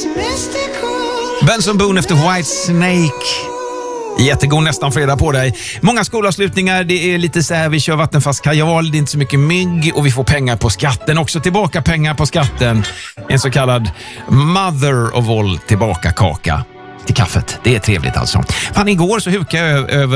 Benson Boone efter White Snake. Jättegod nästan fredag på dig. Många skolavslutningar, det är lite så här, vi kör vattenfast kajal, det är inte så mycket mygg och vi får pengar på skatten. Också tillbaka pengar på skatten. En så kallad mother of all tillbaka kaka till kaffet. Det är trevligt alltså. Fan, igår så hukade jag över